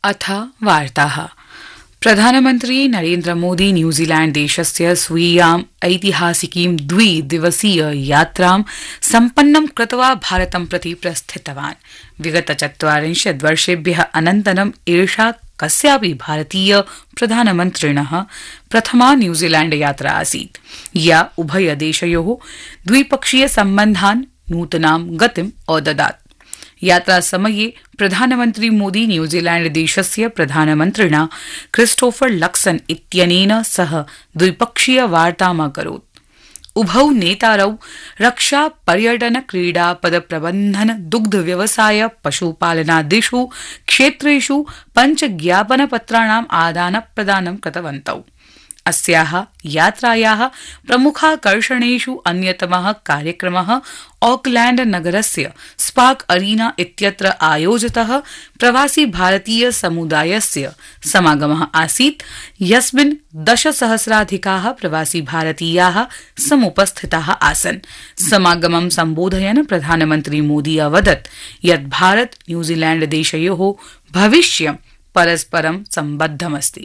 अथ वार्ताः। प्रधानमन्त्री नरेन्द्रमोदी न्यूजीलैण्ड देशस्य स्वीयाम् ऐतिहासिकीं द्विदिवसीय यात्रां सम्पन्नं कृत्वा भारतं प्रति प्रस्थितवान्। विगत 40 वर्षेभ्यः अनन्तरम् एषा कस्यापि भारतीय प्रधानमन्त्रिणः प्रथमा न्यूजीलैण्ड यात्रा आसीत्, या उभयदेशयोः द्विपक्षीय सम्बन्धान् नूतनां गतिम् अददात्। यात्रा समये प्रधानमन्त्री मोदी न्यूजीलैण्ड देशस्य प्रधानमन्त्रिणा क्रिस्टोफर लक्सन इत्यनेन सह द्विपक्षीय वार्ताम् अकरोत्। उभौ नेतारौ रक्षा, पर्यटन, क्रीडा, पदप्रबन्धन, दुग्ध व्यवसाय, पशुपालनादिषु क्षेत्रेषु 5 ज्ञापनपत्राणाम् आदानप्रदानं कृतवन्तौ। अस्याः यात्रायाः प्रमुखाकर्षणेषु अन्यतमः कार्यक्रमः ऑकलैण्ड नगरस्य स्पार्क अरीना इत्यत्र आयोजितः प्रवासी भारतीय समुदायस्य समागमः आसीत्, यस्मिन् 10,000-अधिकाः प्रवासी भारतीयाः समुपस्थिताः आसन्। समागमं सम्बोधयन् प्रधानमन्त्री मोदी अवदत् यत् भारत न्यूजीलैण्ड देशयोः भविष्यं परस्परं सम्बद्धमस्ति।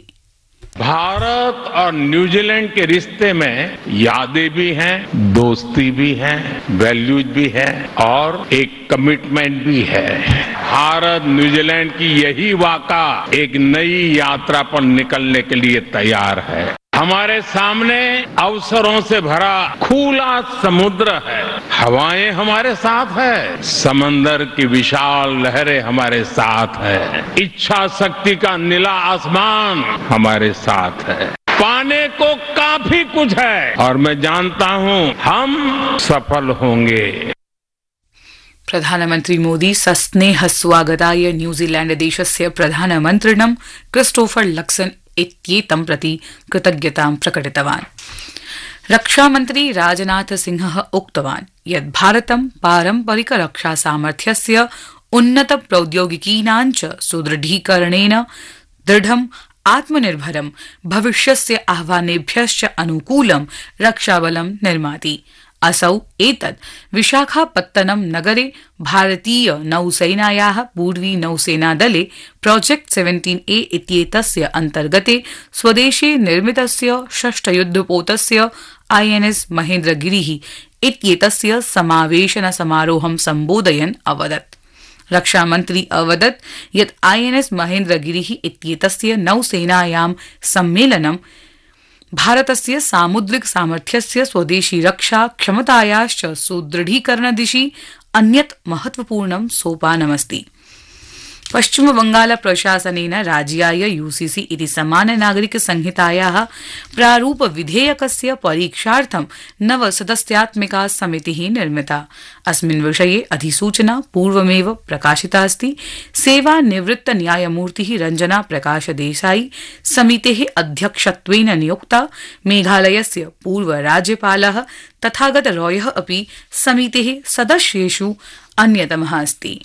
भारत और न्यूजीलैंड के रिश्ते में यादें भी हैं, दोस्ती भी है, वैल्यूज भी है और एक कमिटमेंट भी है। भारत न्यूजीलैंड की यही वाक़ा एक नई यात्रा पर निकलने के लिए तैयार है। हमारे सामने अवसरों से भरा खुला समुद्र है, हवाएं हमारे साथ है, समंदर की विशाल लहरें हमारे साथ है, इच्छा शक्ति का नीला आसमान हमारे साथ है। पाने को काफी कुछ है और मैं जानता हूं हम सफल होंगे। प्रधानमन्त्री मोदी सस्नेह स्वागताय न्यूजीलैण्ड देशस्य प्रधानमन्त्रिणं क्रिस्टोफर लक्सन इत्येतं प्रति कृतज्ञतां प्रकटितवान्। रक्षामन्त्री राजनाथ सिंहः उक्तवान् यत् भारतं पारम्परिक रक्षा सामर्थ्यस्य उन्नत प्रौद्योगिकीनां च सुदृढीकरणेन दृढं आत्मनिर्भरं भविष्यस्य आह्वानेभ्यश्च अनुकूलं रक्षाबलं निर्माति। असौ एतत् विशाखापत्तनम नगरे भारतीय नौसेनायाः पूर्वी नौसेनादले प्रोजेक्ट 17A इत्येतस्य अन्तर्गते स्वदेशे निर्मितस्य षष्ठयुद्धपोतस्य INS महेन्द्रगिरिः इत्येतस्य समावेशन समारोहं सम्बोधयन् अवदत्। रक्षामन्त्री अवदत् यत् INS महेन्द्रगिरिः इत्येतस्य नौसेनायां सम्मेलनं भारतस्य सामुद्रिक सामर्थ्यस्य स्वदेशी रक्षा क्षमतायाश्च सुदृढीकरणदिशि अन्यत् महत्वपूर्णं सोपानमस्ति। पश्चिमबंगाल प्रशासनेन राज्याय UCC इति समान नागरिक संहितायाः प्रारूप विधेयकस्य परीक्षार्थं 9 सदस्यात्मिका समितिः निर्मिता। अस्मिन् विषये अधिसूचना पूर्वमेव प्रकाशिता अस्ति। सेवानिवृत्त न्यायमूर्तिः रंजना प्रकाश देसाई समितेः अध्यक्षत्वेन नियुक्ता। मेघालयस्य पूर्व राज्यपालः तथागत रॉयः अपि समितेः सदस्येषु अन्यतमः अस्ति।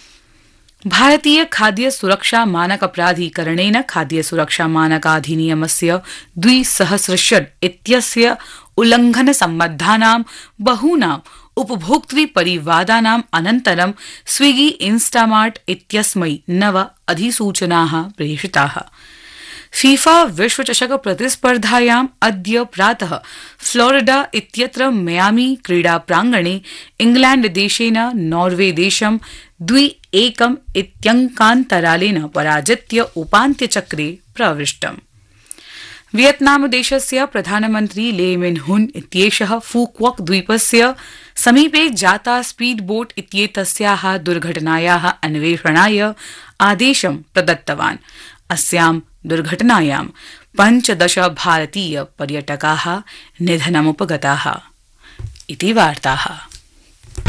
भारतीय खाद्य सुरक्षा मानक प्राधिकरणेन खाद्य सुरक्षा मानकाधिनियमस्य 2006 इत्यस्य उल्लंघन सम्बद्धानां बहूनां उपभोक्तृ परिवादानाम् अनन्तरं स्विगी इंस्टामार्ट इत्यस्मै 9 अधिसूचनाः प्रेषिताः। फीफा विश्वचषक प्रतिस्पर्धायाम् अद्य प्रातः फ्लोरिडा इत्यत्र मियामी क्रीडा प्रांगणे इंग्लैण्ड देशेन नॉर्वे देशं 2-1 इत्यङ्कान्तरालेन पराजित्य उपान्त्यचक्रे प्रविष्टम्। वियतनाम देशस्य प्रधानमन्त्री ले मिन हुन इत्येषः फूक्वक द्वीपस्य समीपे जाता स्पीड बोट इत्येतस्याः दुर्घटनायाः अन्वेषणाय आदेशं प्रदत्तवान्। अस्यां दुर्घटनायां 15 भारतीय पर्यटकाः निधनमुपगताः इति वार्ताः।